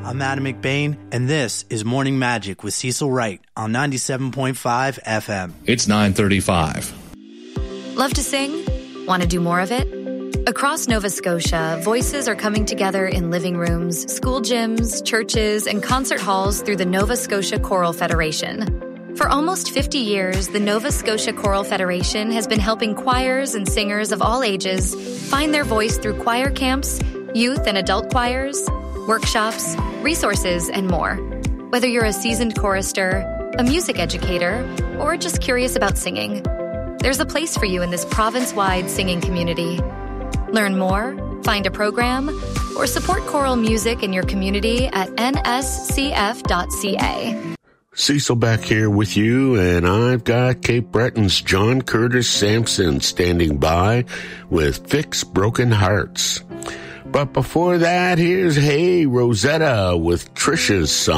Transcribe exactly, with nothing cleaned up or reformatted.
I'm Adam McBain, and this is Morning Magic with Cecil Wright on ninety-seven point five F M. It's nine thirty-five. Love to sing? Want to do more of it? Across Nova Scotia, voices are coming together in living rooms, school gyms, churches, and concert halls through the Nova Scotia Choral Federation. For almost fifty years, the Nova Scotia Choral Federation has been helping choirs and singers of all ages find their voice through choir camps, youth and adult choirs, workshops, resources, and more. Whether you're a seasoned chorister, a music educator, or just curious about singing, there's a place for you in this province-wide singing community. Learn more, find a program, or support choral music in your community at N S C F dot C A. Cecil back here with you, and I've got Cape Breton's John Curtis Sampson standing by with Fix Broken Hearts. But before that, here's Hey Rosetta with Trisha's song.